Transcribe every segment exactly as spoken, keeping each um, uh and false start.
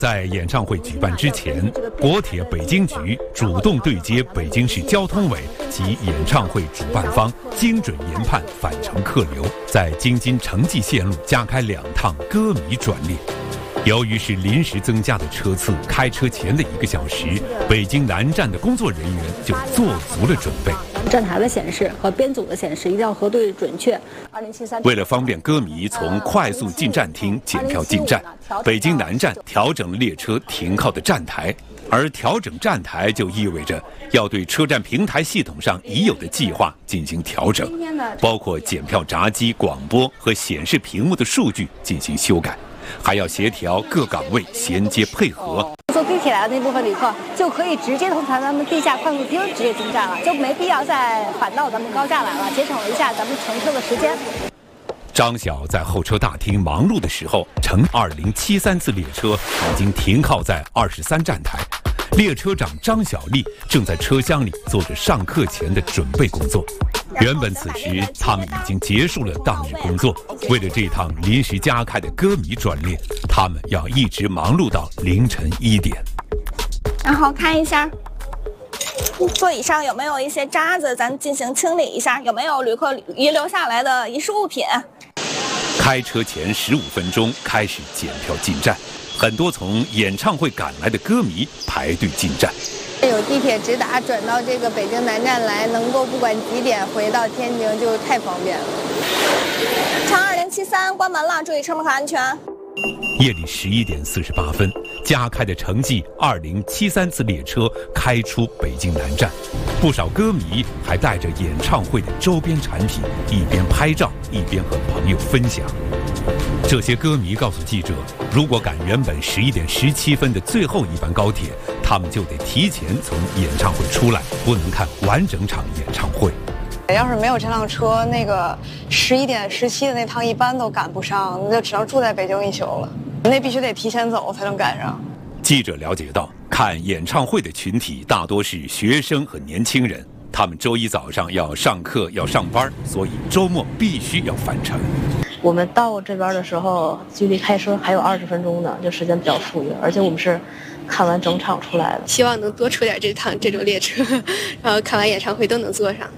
在演唱会举办之前，国铁北京局主动对接北京市交通委及演唱会主办方，精准研判返程客流，在京津城际线路加开两趟歌迷专列。由于是临时增加的车次，开车前的一个小时，北京南站的工作人员就做足了准备。 站台的显示和编组的显示一定要核对准确。 为了方便歌迷从快速进站厅检票进站，北京南站调整了列车停靠的站台。而调整站台就意味着要对车站平台系统上已有的计划进行调整，包括检票闸机、广播和显示屏幕的数据进行修改。还要协调各岗位衔接配合。 坐地铁来的那部分旅客就可以直接从咱们地下快速厅直接进站了，就没必要再返到咱们高架来了，节省了一下咱们乘车的时间。 张晓在候车大厅忙碌的时候，乘二零七三次列车已经停靠在二十三站台。列车长张小丽正在车厢里做着上课前的准备工作。原本此时他们已经结束了当日工作，为了这趟临时加开的歌迷专列，他们要一直忙碌到凌晨一点。 然后看一下座椅上有没有一些渣子，咱进行清理一下，有没有旅客遗留下来的遗失物品。 开车前十五分钟开始检票进站，很多从演唱会赶来的歌迷排队进站。 有地铁直达转到这个北京南站来，能够不管几点回到天津就太方便了。 乘二零七三关门了，注意车门口安全。 夜里十一点四十八分，加开的城际二零七三次列车开出北京南站，不少歌迷还带着演唱会的周边产品，一边拍照一边和朋友分享。这些歌迷告诉记者，如果赶原本十一点十七分的最后一班高铁，他们就得提前从演唱会出来，不能看完整场演唱会。 要是没有这辆车，那个十一点十七的那趟一班都赶不上，那就只能住在北京一宿了。那必须得提前走才能赶上。 记者了解到，看演唱会的群体大多是学生和年轻人，他们周一早上要上课要上班，所以周末必须要返程。 我们到这边的时候，距离开车还有二十分钟呢，就时间比较富裕，而且我们是看完整场出来的。 希望能多出点这趟这种列车，然后看完演唱会都能坐上。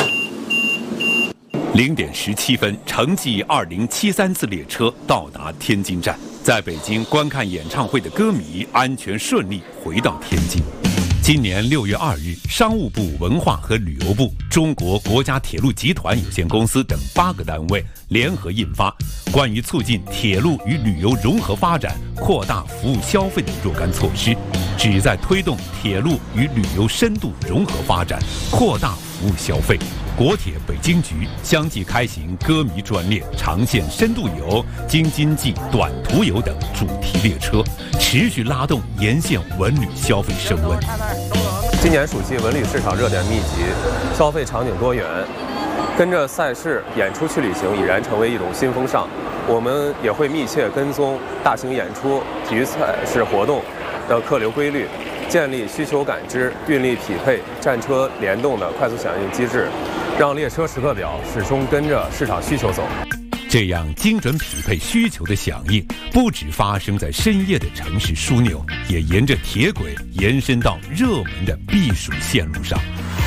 零点十七分，城际二零七三次列车到达天津站，在北京观看演唱会的歌迷安全顺利回到天津。今年六月二日，商务部、文化和旅游部、中国国家铁路集团有限公司等八个单位联合印发《关于促进铁路与旅游融合发展、扩大服务消费的若干措施》，旨在推动铁路与旅游深度融合发展，扩大服务消费。国铁北京局相继开行歌迷专列、长线深度游、京津冀短途游等主题列车，持续拉动沿线文旅消费升温。 今年暑期文旅市场热点密集，消费场景多元，跟着赛事演出去旅行已然成为一种新风尚。我们也会密切跟踪大型演出、体育赛事活动的客流规律，建立需求感知、运力匹配、站车联动的快速响应机制，让列车时刻表始终跟着市场需求走。 这样精准匹配需求的响应，不只发生在深夜的城市枢纽，也沿着铁轨延伸到热门的避暑线路上。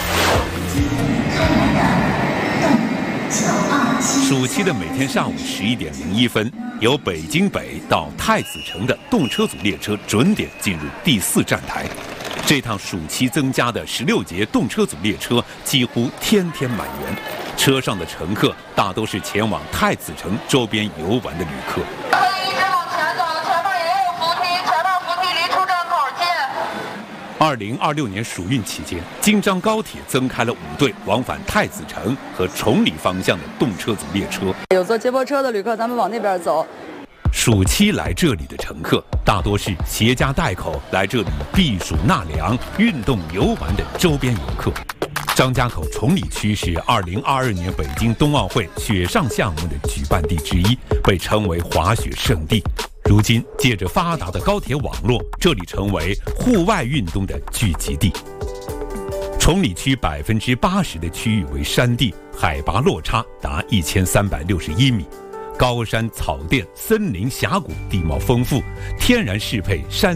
暑期的每天上午十一点零一分，由北京北到太子城的动车组列车准点进入第四站台。这趟暑期增加的十六节动车组列车几乎天天满员，车上的乘客大都是前往太子城周边游玩的旅客。二零二六年暑运期间，京张高铁增开了五对往返太子城和崇礼方向的动车组列车。 有坐接驳车的旅客，咱们往那边走。 暑期来这里的乘客大多是携家带口来这里避暑纳凉、运动游玩的周边游客。张家口崇礼区是二零二二年北京冬奥会雪上项目的举办地之一，被称为滑雪圣地。如今借着发达的高铁网络，这里成为户外运动的聚集地。崇礼区百分之八十的区域为山地，海拔落差达一千三百六十一米。高山草甸、森林峡谷，地貌丰富，天然适配山